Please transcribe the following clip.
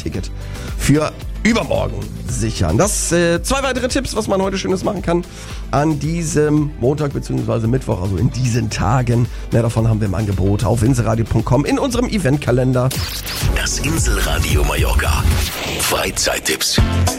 Ticket für übermorgen sichern. Das 2 weitere Tipps, was man heute Schönes machen kann an diesem Montag bzw. Mittwoch, also in diesen Tagen. Mehr davon haben wir im Angebot auf inselradio.com in unserem Eventkalender. Das Inselradio Mallorca. Freizeittipps.